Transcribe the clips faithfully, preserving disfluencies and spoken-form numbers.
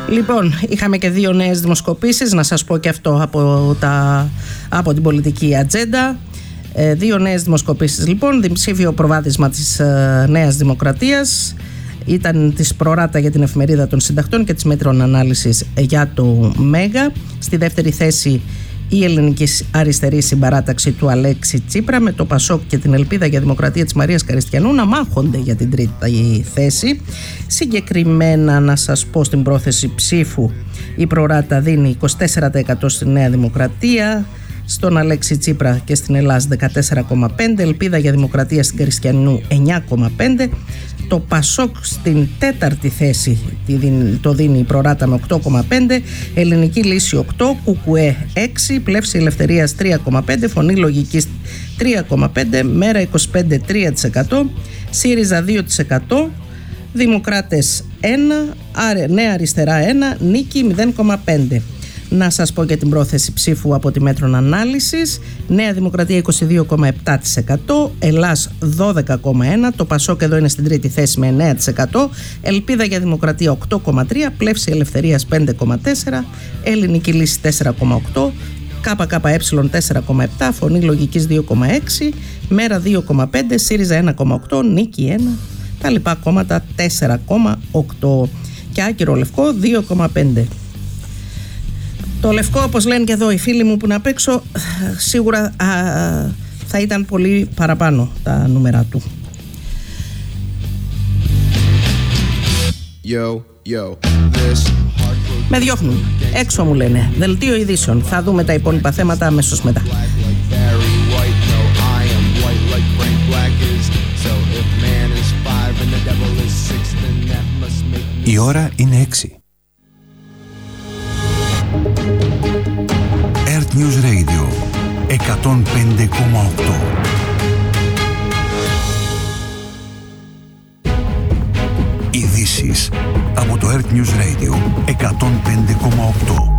Λοιπόν, είχαμε και δύο νέες δημοσκοπήσεις, να σας πω και αυτό από, τα, από την πολιτική ατζέντα. Ε, δύο νέες δημοσκοπήσεις λοιπόν, διψήφιο προβάδισμα της ε, Νέας Δημοκρατίας. Ήταν της Προράτα για την Εφημερίδα των Συντακτών και της Μέτρων Ανάλυσης για το Μέγα. Στη δεύτερη θέση η Ελληνική Αριστερή Συμπαράταξη του Αλέξη Τσίπρα, με το Πασόκ και την Ελπίδα για Δημοκρατία της Μαρίας Καριστιανού να μάχονται για την τρίτη θέση. Συγκεκριμένα να σας πω, στην πρόθεση ψήφου η Προράτα δίνει είκοσι τέσσερα τοις εκατό στη Νέα Δημοκρατία, στον Αλέξη Τσίπρα και στην Ελλάδα δεκατέσσερα κόμμα πέντε τοις εκατό, Ελπίδα για Δημοκρατία στην Καριστιανού εννιά κόμμα πέντε τοις εκατό, το Πασόκ στην τέταρτη θέση το δίνει η Προράτα με οκτώ κόμμα πέντε τοις εκατό, Ελληνική Λύση οκτώ τοις εκατό, Κουκουέ έξι τοις εκατό, Πλεύση Ελευθερίας τρία κόμμα πέντε τοις εκατό, Φωνή Λογικής τρία κόμμα πέντε τοις εκατό, Μέρα είκοσι πέντε κόμμα τρία τοις εκατό, ΣΥΡΙΖΑ δύο τοις εκατό, Δημοκράτες ένα τοις εκατό, Νέα Αριστερά ένα τοις εκατό, Νίκη μηδέν κόμμα πέντε τοις εκατό. Να σας πω και την πρόθεση ψήφου από τη Μέτρων Ανάλυσης. Νέα Δημοκρατία είκοσι δύο κόμμα επτά τοις εκατό, Ελλάς δώδεκα κόμμα ένα τοις εκατό, το Πασόκ εδώ είναι στην τρίτη θέση με εννέα τοις εκατό, Ελπίδα για Δημοκρατία οκτώ κόμμα τρία τοις εκατό, Πλεύση Ελευθερίας πέντε κόμμα τέσσερα τοις εκατό, Ελληνική Λύση τέσσερα κόμμα οκτώ τοις εκατό, ΚΚΕ τέσσερα κόμμα επτά τοις εκατό, Φωνή Λογικής δύο κόμμα έξι τοις εκατό, Μέρα δύο κόμμα πέντε τοις εκατό, ΣΥΡΙΖΑ ένα κόμμα οκτώ τοις εκατό, Νίκη ένα τοις εκατό, τα λοιπά κόμματα τέσσερα κόμμα οκτώ τοις εκατό και άκυρο λευκό δύο κόμμα πέντε τοις εκατό. Το λευκό, όπως λένε και εδώ οι φίλοι μου που είναι απ' έξω, σίγουρα α, θα ήταν πολύ παραπάνω τα νούμερα του. Yo, yo, this... Με διώχνουν. Έξω μου λένε. Δελτίο ειδήσεων. Θα δούμε τα υπόλοιπα θέματα αμέσως μετά. Η ώρα είναι έξι. Earth News Radio εκατόν πέντε κόμμα οκτώ. Ειδήσεις από το Earth News Radio εκατόν πέντε κόμμα οκτώ.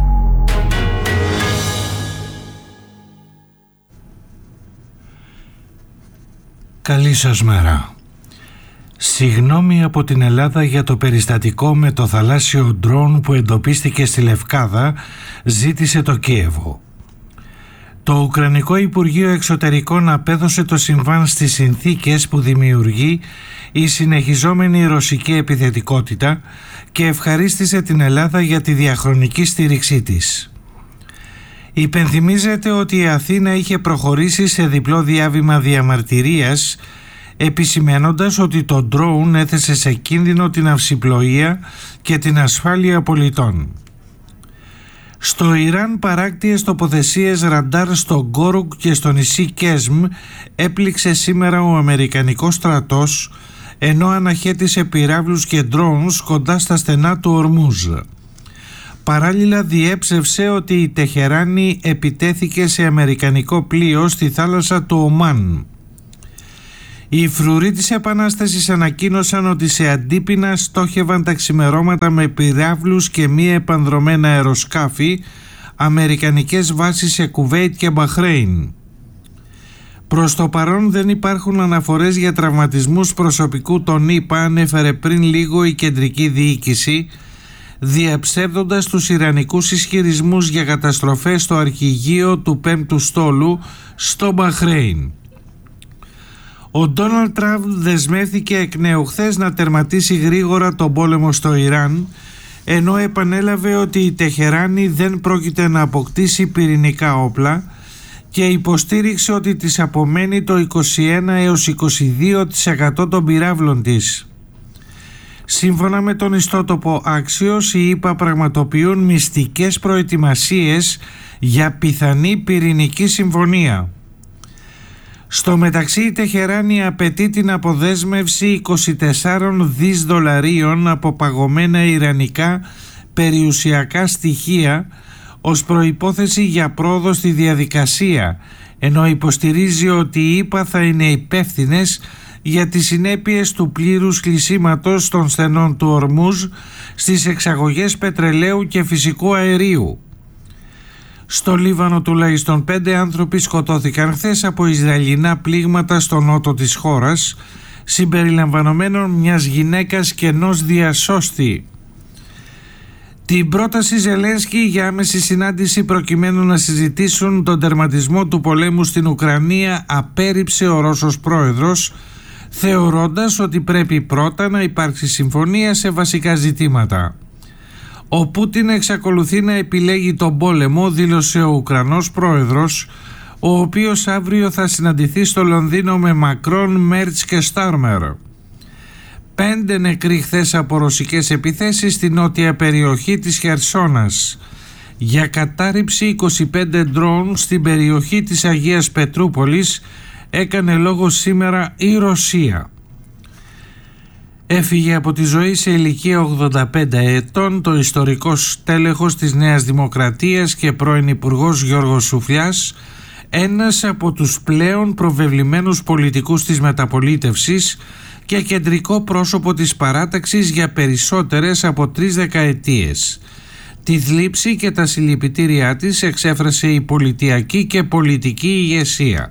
Καλή σας μέρα. Συγγνώμη από την Ελλάδα για το περιστατικό με το θαλάσσιο ντρόουν που εντοπίστηκε στη Λευκάδα, ζήτησε το Κίεβο. Το Ουκρανικό Υπουργείο Εξωτερικών απέδωσε το συμβάν στις συνθήκες που δημιουργεί η συνεχιζόμενη ρωσική επιθετικότητα και ευχαρίστησε την Ελλάδα για τη διαχρονική στήριξή της. Υπενθυμίζεται ότι η Αθήνα είχε προχωρήσει σε διπλό διάβημα διαμαρτυρίας, επισημαίνοντας ότι το ντρόουν έθεσε σε κίνδυνο την αυσιπλοεία και την ασφάλεια πολιτών. Στο Ιράν, παράκτιες τοποθεσίες ραντάρ στο Γκόρουκ και στο νησί Κέσμ έπληξε σήμερα ο Αμερικανικός στρατός, ενώ αναχέτησε πυράβλους και ντρόουνς κοντά στα στενά του Ορμούζ. Παράλληλα διέψευσε ότι η Τεχεράνη επιτέθηκε σε αμερικανικό πλοίο στη θάλασσα του Ομάν. Οι φρουροί της Επανάστασης ανακοίνωσαν ότι σε αντίπεινα στόχευαν τα ξημερώματα με πυράβλους και μη επανδρομένα αεροσκάφη αμερικανικές βάσεις σε Κουβέιτ και Μπαχρέιν. Προς το παρόν δεν υπάρχουν αναφορές για τραυματισμούς προσωπικού των ΗΠΑ, ανέφερε πριν λίγο η κεντρική διοίκηση, διαψεύδοντας τους ιρανικούς ισχυρισμούς για καταστροφές στο αρχηγείο του πέμπτου στόλου στο Μπαχρέιν. Ο Ντόναλντ Τραμπ δεσμεύθηκε εκ νέου χθες να τερματίσει γρήγορα τον πόλεμο στο Ιράν, ενώ επανέλαβε ότι η Τεχεράνη δεν πρόκειται να αποκτήσει πυρηνικά όπλα και υποστήριξε ότι της απομένει το είκοσι ένα έως είκοσι δύο τοις εκατό των πυράβλων της. Σύμφωνα με τον ιστότοπο Axios, οι ΗΠΑ πραγματοποιούν μυστικές προετοιμασίες για πιθανή πυρηνική συμφωνία. Στο μεταξύ, η Τεχεράνη απαιτεί την αποδέσμευση είκοσι τέσσερα δισεκατομμύρια δολαρίων από παγωμένα ιρανικά περιουσιακά στοιχεία ως προϋπόθεση για πρόοδο στη διαδικασία, ενώ υποστηρίζει ότι οι ΗΠΑ θα είναι υπεύθυνες για τις συνέπειες του πλήρους κλεισίματος των στενών του Ορμούζ στις εξαγωγές πετρελαίου και φυσικού αερίου. Στο Λίβανο τουλάχιστον πέντε άνθρωποι σκοτώθηκαν χθες από Ισραηλινά πλήγματα στο νότο της χώρας, συμπεριλαμβανομένων μιας γυναίκας και ενός διασώστη. Την πρόταση Ζελένσκι για άμεση συνάντηση προκειμένου να συζητήσουν τον τερματισμό του πολέμου στην Ουκρανία απέρριψε ο Ρώσος πρόεδρος, θεωρώντας ότι πρέπει πρώτα να υπάρξει συμφωνία σε βασικά ζητήματα. Ο Πούτιν εξακολουθεί να επιλέγει τον πόλεμο, δήλωσε ο Ουκρανός πρόεδρος, ο οποίος αύριο θα συναντηθεί στο Λονδίνο με Μακρόν, Μέρτς και Στάρμερ. Πέντε νεκροί χθες από ρωσικές επιθέσεις στη νότια περιοχή της Χερσόνας. Για κατάρριψη είκοσι πέντε ντρόουν στην περιοχή της Αγίας Πετρούπολης έκανε λόγο σήμερα η Ρωσία. Έφυγε από τη ζωή σε ηλικία ογδόντα πέντε ετών το ιστορικός τέλεχος της Νέας Δημοκρατίας και πρώην Υπουργός Γιώργος Σουφλιάς, ένας από τους πλέον προβεβλημένους πολιτικούς της μεταπολίτευσης και κεντρικό πρόσωπο της παράταξης για περισσότερες από τρεις δεκαετίες. Τη θλίψη και τα συλληπιτήριά της εξέφρασε η πολιτιακή και πολιτική ηγεσία.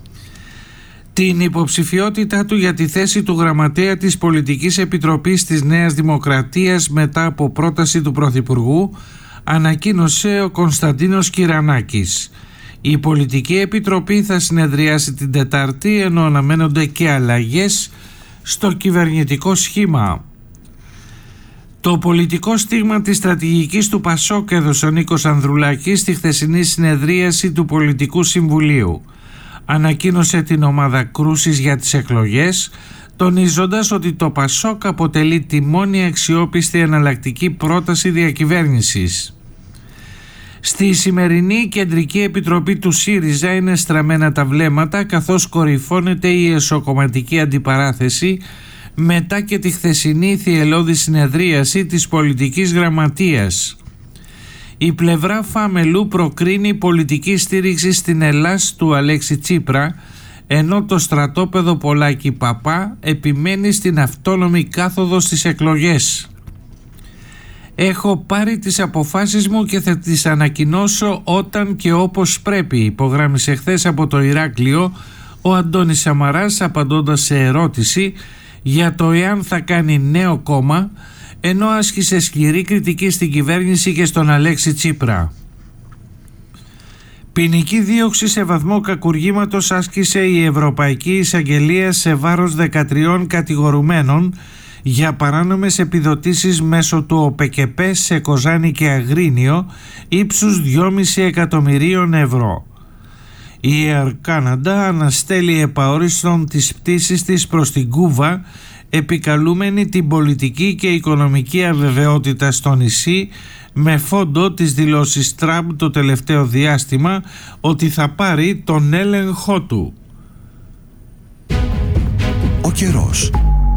Την υποψηφιότητά του για τη θέση του γραμματέα της Πολιτικής Επιτροπής της Νέας Δημοκρατίας μετά από πρόταση του Πρωθυπουργού ανακοίνωσε ο Κωνσταντίνος Κυρανάκης. Η Πολιτική Επιτροπή θα συνεδριάσει την Τετάρτη, ενώ αναμένονται και αλλαγές στο κυβερνητικό σχήμα. Το πολιτικό στίγμα της στρατηγικής του Πασόκ έδωσε ο Νίκος Ανδρουλάκης στη χθεσινή συνεδρίαση του Πολιτικού Συμβουλίου. Ανακοίνωσε την ομάδα κρούσης για τις εκλογές, τονίζοντας ότι το Πασόκ αποτελεί τη μόνη αξιόπιστη εναλλακτική πρόταση διακυβέρνησης. Στη σημερινή Κεντρική Επιτροπή του ΣΥΡΙΖΑ είναι στραμμένα τα βλέμματα, καθώς κορυφώνεται η εσωκομματική αντιπαράθεση μετά και τη χθεσινή θυελλώδη συνεδρίαση της πολιτικής γραμματείας. Η πλευρά Φαμελού προκρίνει πολιτική στήριξη στην Ελλάς του Αλέξη Τσίπρα, ενώ το στρατόπεδο Πολάκη Παπά επιμένει στην αυτόνομη κάθοδο στις εκλογές. «Έχω πάρει τις αποφάσεις μου και θα τις ανακοινώσω όταν και όπως πρέπει», υπογράμμισε χθες από το Ηράκλειο ο Αντώνης Σαμαράς, απαντώντας σε ερώτηση για το εάν θα κάνει νέο κόμμα, ενώ άσκησε σκληρή κριτική στην κυβέρνηση και στον Αλέξη Τσίπρα. Ποινική δίωξη σε βαθμό κακουργήματος άσκησε η Ευρωπαϊκή Εισαγγελία σε βάρος δεκατριών κατηγορουμένων για παράνομες επιδοτήσεις μέσω του ΟΠΕΚΕΠΕ σε Κοζάνη και Αγρίνιο ύψους δυόμισι εκατομμυρίων ευρώ. Η Air Canada αναστέλει επαόριστον τις πτήσεις της προς την Κούβα, επικαλούμενη την πολιτική και οικονομική αβεβαιότητα στο νησί, με φόντο τις δηλώσεις Τραμπ το τελευταίο διάστημα ότι θα πάρει τον έλεγχό του. Ο καιρός.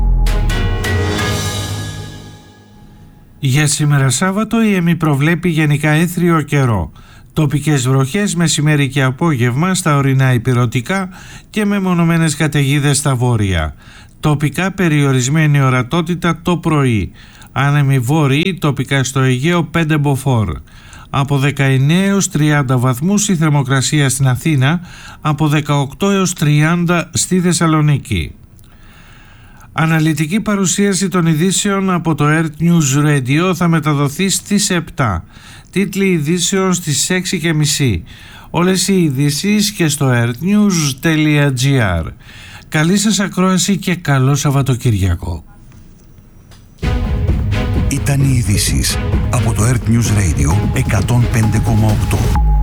Για σήμερα Σάββατο η ΕΜΗ προβλέπει γενικά έθριο καιρό. Τοπικές βροχές μεσημέρι και απόγευμα στα ορεινά ηπειρωτικά και μεμονωμένες καταιγίδες στα βόρεια. Τοπικά περιορισμένη ορατότητα το πρωί. Άνεμοι βόρειοι, τοπικά στο Αιγαίο πέντε μποφόρ. Από δεκαεννέα έως τριάντα βαθμούς η θερμοκρασία στην Αθήνα, από δεκαοκτώ έως τριάντα στη Θεσσαλονίκη. Αναλυτική παρουσίαση των ειδήσεων από το Earth News Radio θα μεταδοθεί στις επτά. Τίτλοι ειδήσεων στις έξι και μισή. Όλες οι ειδήσεις και στο earthnews τελεία gr. Καλή σας ακρόαση και καλό Σαββατοκύριακο. Ήταν οι ειδήσεις από το Earth News Radio εκατόν πέντε κόμμα οκτώ.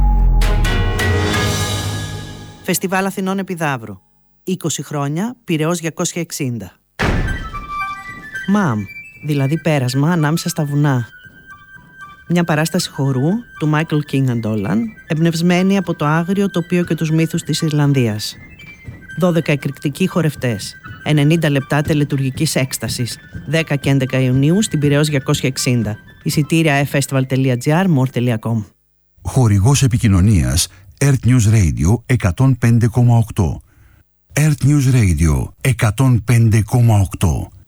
Φεστιβάλ Αθηνών Επιδαύρου. είκοσι χρόνια, Πειραιώς διακόσια εξήντα. Μαμ, δηλαδή πέρασμα ανάμεσα στα βουνά. Μια παράσταση χορού του Michael King and Dolan, εμπνευσμένη από το άγριο τοπίο και τους μύθους της Ιρλανδίας. δώδεκα εκρηκτικοί χορευτές, ενενήντα λεπτά τελετουργικής έκστασης, δέκα και έντεκα Ιουνίου στην Πειραιώς διακόσια εξήντα. Εισιτήρια e-festival τελεία gr, more τελεία com. Χορηγός επικοινωνίας Earth News Radio εκατόν πέντε κόμμα οκτώ. Earth News Radio εκατόν πέντε κόμμα οκτώ.